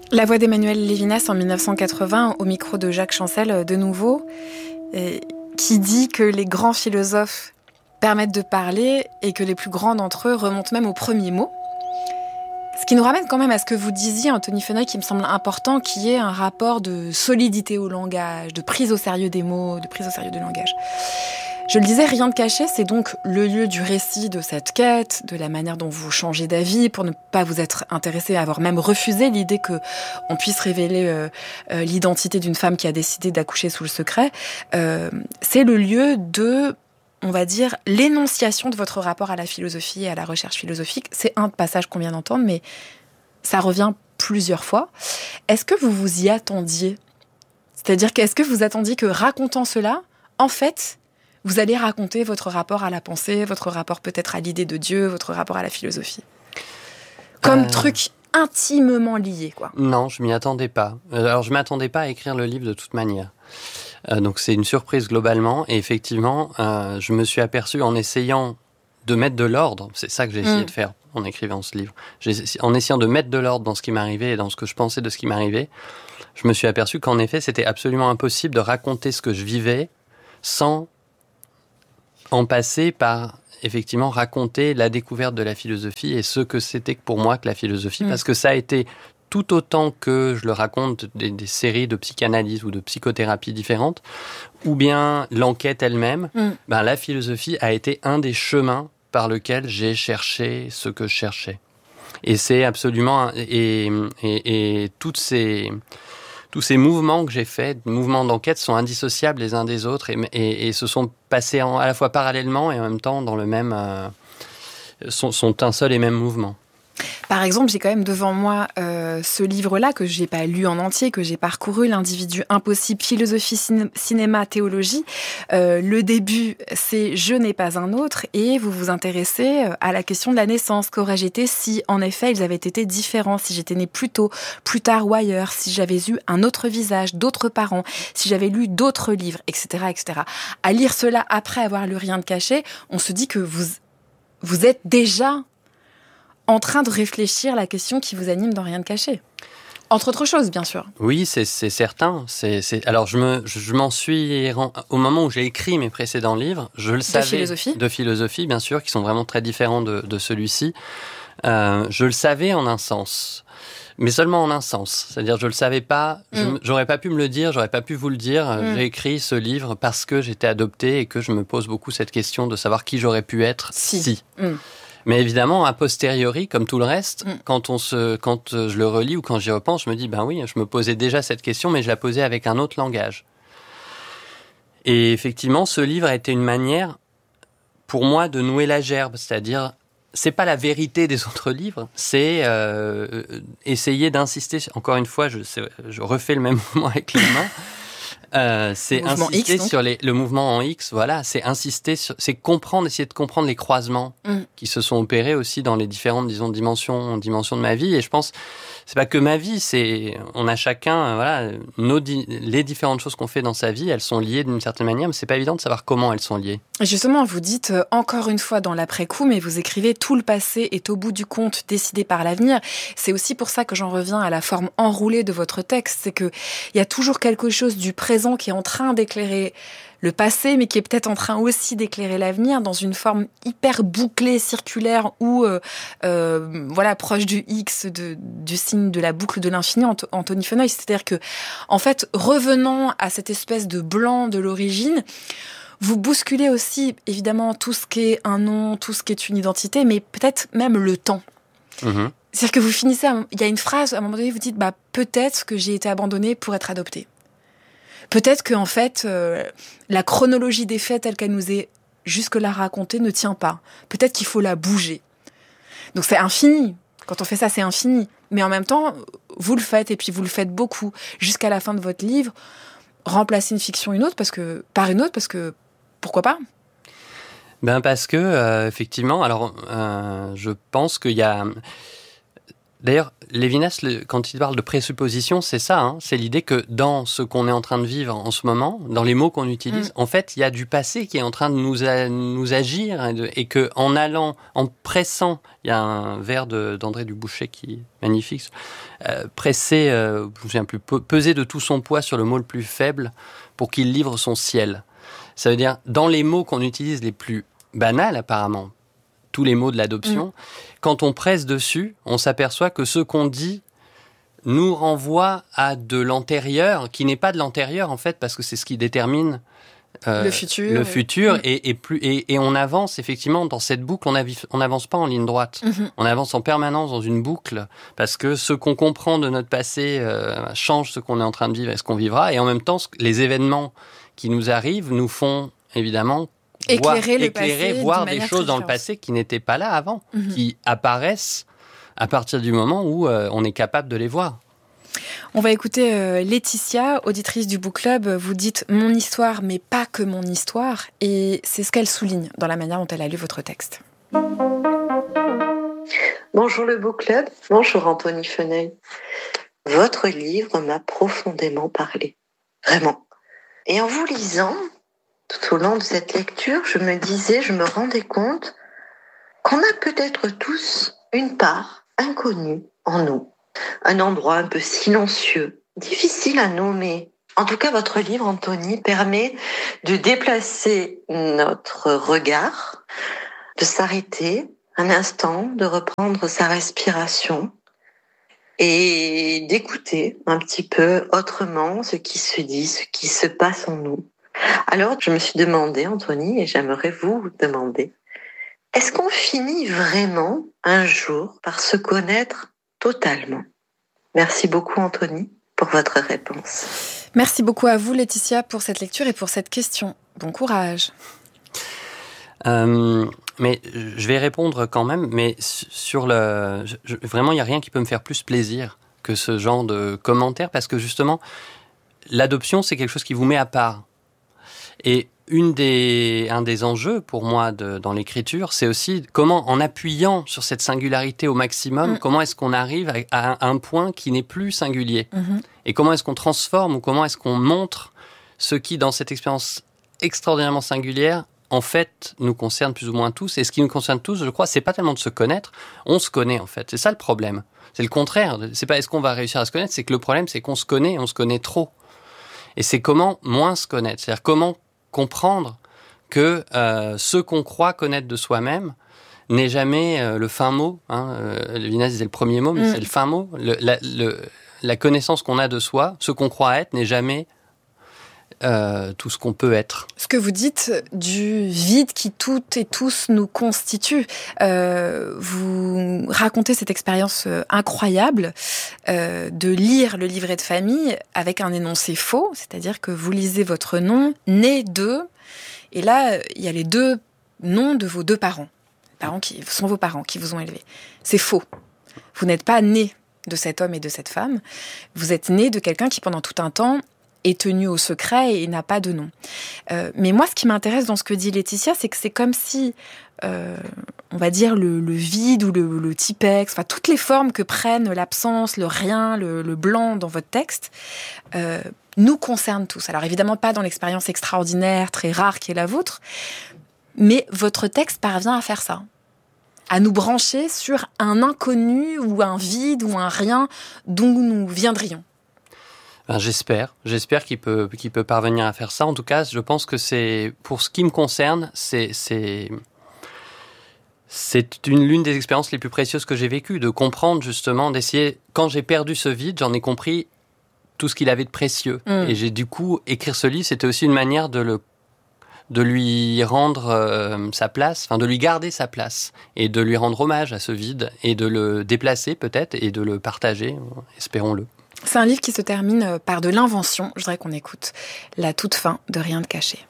La voix d'Emmanuel Lévinas en 1980, au micro de Jacques Chancel, de nouveau, qui dit que les grands philosophes permettent de parler et que les plus grands d'entre eux remontent même au premier mot. Ce qui nous ramène quand même à ce que vous disiez, Anthony Feneuil, qui me semble important, qui est un rapport de solidité au langage, de prise au sérieux des mots, de prise au sérieux du langage. Je le disais, Rien de caché, c'est donc le lieu du récit de cette quête, de la manière dont vous changez d'avis pour ne pas vous être intéressé, avoir même refusé l'idée que on puisse révéler l'identité d'une femme qui a décidé d'accoucher sous le secret. C'est le lieu de, on va dire, l'énonciation de votre rapport à la philosophie et à la recherche philosophique. C'est un passage qu'on vient d'entendre, mais ça revient plusieurs fois. Est-ce que vous vous y attendiez ? C'est-à-dire qu'est-ce que vous attendiez que, racontant cela, en fait, vous allez raconter votre rapport à la pensée, votre rapport peut-être à l'idée de Dieu, votre rapport à la philosophie. Comme truc intimement lié, quoi. Non, je m'y attendais pas. Alors, je m'attendais pas à écrire le livre de toute manière. Donc, c'est une surprise globalement. Et effectivement, je me suis aperçu en essayant de mettre de l'ordre, c'est ça que j'ai essayé de faire en écrivant ce livre, en essayant de mettre de l'ordre dans ce qui m'arrivait et dans ce que je pensais de ce qui m'arrivait, je me suis aperçu qu'en effet, c'était absolument impossible de raconter ce que je vivais sans en passer par, effectivement, raconter la découverte de la philosophie et ce que c'était pour moi que la philosophie, parce que ça a été tout autant que je le raconte des séries de psychanalyse ou de psychothérapie différentes, ou bien l'enquête elle-même, la philosophie a été un des chemins par lequel j'ai cherché ce que je cherchais. Et c'est absolument... Et tous ces mouvements que j'ai faits, mouvements d'enquête, sont indissociables les uns des autres et se sont passés à la fois parallèlement et en même temps dans le même... sont un seul et même mouvement. Par exemple, j'ai quand même devant moi ce livre-là que j'ai pas lu en entier, que j'ai parcouru, L'individu impossible, philosophie, cinéma, théologie. Le début, c'est Je n'ai pas un autre, et vous vous intéressez à la question de la naissance. Qu'aurais-je été si, en effet, ils avaient été différents, si j'étais née plus tôt, plus tard ou ailleurs, si j'avais eu un autre visage, d'autres parents, si j'avais lu d'autres livres, etc., etc. À lire cela après avoir lu Rien de caché, on se dit que vous êtes déjà en train de réfléchir à la question qui vous anime dans Rien de caché. Entre autres choses, bien sûr. Oui, c'est certain. Alors, je m'en suis au moment où j'ai écrit mes précédents livres, je le savais. De philosophie, bien sûr, qui sont vraiment très différents de celui-ci. Je le savais en un sens, mais seulement en un sens. C'est-à-dire, je le savais pas. J'aurais pas pu me le dire, j'aurais pas pu vous le dire. J'ai écrit ce livre parce que j'étais adopté et que je me pose beaucoup cette question de savoir qui j'aurais pu être si. Mais évidemment, a posteriori, comme tout le reste, quand je le relis ou quand j'y repense, je me dis, ben oui, je me posais déjà cette question, mais je la posais avec un autre langage. Et effectivement, ce livre a été une manière, pour moi, de nouer la gerbe, c'est-à-dire, c'est pas la vérité des autres livres, c'est essayer d'insister, encore une fois, je refais le même mouvement avec les mains, c'est insister X, sur le mouvement en X, voilà, c'est insister sur, c'est essayer de comprendre les croisements qui se sont opérés aussi dans les différentes, dimensions de ma vie. Et je pense, c'est pas que ma vie, on a chacun, les différentes choses qu'on fait dans sa vie, elles sont liées d'une certaine manière, mais c'est pas évident de savoir comment elles sont liées. Justement, vous dites encore une fois dans l'après-coup, mais vous écrivez tout le passé est au bout du compte décidé par l'avenir. C'est aussi pour ça que j'en reviens à la forme enroulée de votre texte, c'est que il y a toujours quelque chose du présent qui est en train d'éclairer le passé, mais qui est peut-être en train aussi d'éclairer l'avenir dans une forme hyper bouclée, circulaire, ou proche du X, du signe de la boucle de l'infini, Anthony Feneuil. C'est-à-dire que, en fait, revenant à cette espèce de blanc de l'origine, vous bousculez aussi, évidemment, tout ce qui est un nom, tout ce qui est une identité, mais peut-être même le temps. C'est-à-dire que vous finissez, il y a une phrase, à un moment donné, vous dites, peut-être que j'ai été abandonnée pour être adoptée. Peut-être que, en fait, la chronologie des faits telle qu'elle nous est jusque-là racontée ne tient pas. Peut-être qu'il faut la bouger. Donc c'est infini. Quand on fait ça, c'est infini. Mais en même temps, vous le faites, et puis vous le faites beaucoup. Jusqu'à la fin de votre livre, remplacer une fiction par une autre, parce que pourquoi pas ? Parce que, effectivement, alors, je pense qu'il y a... D'ailleurs, Lévinas, quand il parle de présupposition, c'est ça, hein, c'est l'idée que dans ce qu'on est en train de vivre en ce moment, dans les mots qu'on utilise, en fait, il y a du passé qui est en train de nous agir, et que en pressant, il y a un vers d'André Dubouchet qui est magnifique, presser, je me souviens plus, peser de tout son poids sur le mot le plus faible pour qu'il livre son ciel. Ça veut dire, dans les mots qu'on utilise les plus banals apparemment, tous les mots de l'adoption, quand on presse dessus, on s'aperçoit que ce qu'on dit nous renvoie à de l'antérieur, qui n'est pas de l'antérieur en fait, parce que c'est ce qui détermine le futur et on avance effectivement dans cette boucle, on n'avance pas en ligne droite, on avance en permanence dans une boucle, parce que ce qu'on comprend de notre passé change ce qu'on est en train de vivre et ce qu'on vivra, et en même temps les événements qui nous arrivent nous font évidemment voir des choses dans le passé qui n'étaient pas là avant, qui apparaissent à partir du moment où on est capable de les voir. On va écouter Laetitia, auditrice du Book Club. Vous dites « mon histoire, mais pas que mon histoire ». Et c'est ce qu'elle souligne dans la manière dont elle a lu votre texte. Bonjour le Book Club, bonjour Anthony Feneuil. Votre livre m'a profondément parlé, vraiment. Et en vous lisant, tout au long de cette lecture, je me rendais compte qu'on a peut-être tous une part inconnue en nous. Un endroit un peu silencieux, difficile à nommer. En tout cas, votre livre, Anthony, permet de déplacer notre regard, de s'arrêter un instant, de reprendre sa respiration et d'écouter un petit peu autrement ce qui se dit, ce qui se passe en nous. Alors, je me suis demandé, Anthony, et j'aimerais vous demander, est-ce qu'on finit vraiment un jour par se connaître totalement ? Merci beaucoup, Anthony, pour votre réponse. Merci beaucoup à vous, Laetitia, pour cette lecture et pour cette question. Bon courage. Mais je vais répondre quand même, mais vraiment, il n'y a rien qui peut me faire plus plaisir que ce genre de commentaires, parce que justement, l'adoption, c'est quelque chose qui vous met à part. Et un des enjeux pour moi dans l'écriture, c'est aussi comment, en appuyant sur cette singularité au maximum, comment est-ce qu'on arrive à un point qui n'est plus singulier. Et comment est-ce qu'on transforme ou comment est-ce qu'on montre ce qui, dans cette expérience extraordinairement singulière, en fait, nous concerne plus ou moins tous. Et ce qui nous concerne tous, je crois, c'est pas tellement de se connaître, on se connaît en fait. C'est ça le problème. C'est le contraire. C'est pas est-ce qu'on va réussir à se connaître, c'est que le problème, c'est qu'on se connaît, on se connaît trop. Et c'est comment moins se connaître. C'est-à-dire comment comprendre que ce qu'on croit connaître de soi-même n'est jamais le fin mot. Lévinas disait le premier mot, mais c'est le fin mot. La connaissance qu'on a de soi, ce qu'on croit être, n'est jamais tout ce qu'on peut être. Ce que vous dites du vide qui toutes et tous nous constitue. Vous racontez cette expérience incroyable de lire le livret de famille avec un énoncé faux, c'est-à-dire que vous lisez votre nom, né de, et là, il y a les deux noms de vos deux parents. Les parents qui sont vos parents, qui vous ont élevé. C'est faux. Vous n'êtes pas né de cet homme et de cette femme. Vous êtes né de quelqu'un qui, pendant tout un temps, est tenu au secret et n'a pas de nom. Mais moi, ce qui m'intéresse dans ce que dit Laetitia, c'est que c'est comme si, on va dire, le vide ou le typex, enfin, toutes les formes que prennent l'absence, le rien, le blanc dans votre texte, nous concernent tous. Alors évidemment pas dans l'expérience extraordinaire, très rare qui est la vôtre, mais votre texte parvient à faire ça. À nous brancher sur un inconnu ou un vide ou un rien dont nous viendrions. J'espère qu'il peut parvenir à faire ça. En tout cas, je pense que c'est, pour ce qui me concerne, c'est l'une des expériences les plus précieuses que j'ai vécues, de comprendre justement, d'essayer, quand j'ai perdu ce vide, j'en ai compris tout ce qu'il avait de précieux. Et j'ai du coup, écrire ce livre, c'était aussi une manière de lui rendre sa place, enfin de lui garder sa place, et de lui rendre hommage à ce vide, et de le déplacer peut-être, et de le partager, espérons-le. C'est un livre qui se termine par de l'invention. Je voudrais qu'on écoute la toute fin de Rien de caché.